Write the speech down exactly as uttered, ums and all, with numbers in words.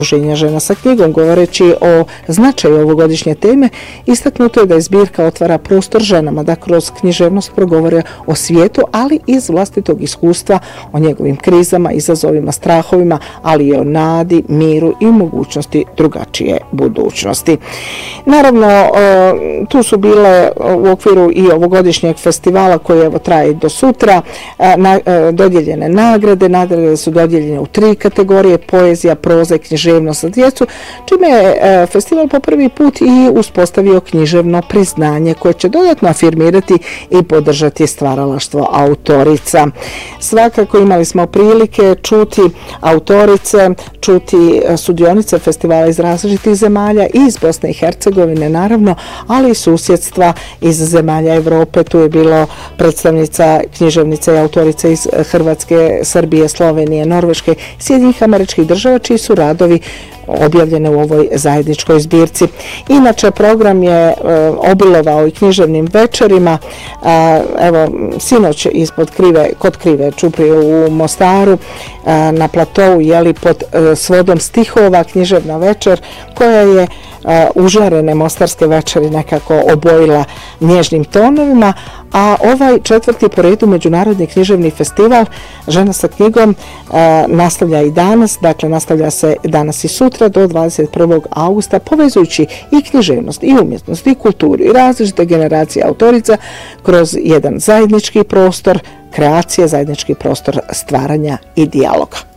Udruženja žena sa knjigom. Govoreći o značaju ovogodišnje teme, istaknuto je da je zbirka otvara prostor ženama da kroz književnost progovore o svijetu, ali iz vlastitog iskustva, o njegovim krizama, izazovima, strahovima, ali i o nadi, miru i mogućnosti drugačije budućnosti. Naravno, tu su bile u okviru i ovogodišnjeg festivala koji evo traje do sutra dodijeljene nagrade. Nagrade su dodijeljene u tri kategorije: poezija, proza i književnost za djecu, čime je festival po prvi put i uspostavio književno priznanje koje će dodatno afirmirati i podržati stvaralaštvo autorica. Svakako imali smo prilike čuti autorice, čuti sudionice festivala iz različitih zemalja, i iz Bosne i Hercegovine naravno, ali i susjedstva iz zemalja Evrope. Tu je bilo predstavnica književnica i autorica iz Hrvatske, Srbije, Slovenije, Norveške, Sjedinjenih Američkih Država, čiji su radovi objavljene u ovoj zajedničkoj zbirci. Inače, program je e, obilovao i književnim večerima. E, evo, sinoć ispod Krive, kod Krive Čuprije u Mostaru, e, na platovu, jeli, pod e, svodom stihova, književna večer koja je e, užarene mostarske večeri nekako obojila nježnim tonovima, a ovaj četvrti po redu Međunarodni književni festival Žena sa knjigom e, nastavlja i danas, dakle nastavlja se danas i sutra do dvadeset prvog augusta, povezujući i književnost, i umjetnost, i kulturu, i različite generacije autorica kroz jedan zajednički prostor kreacije, zajednički prostor stvaranja i dijaloga.